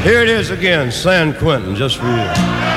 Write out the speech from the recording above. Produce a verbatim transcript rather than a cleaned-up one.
Here it is again, San Quentin, just for you.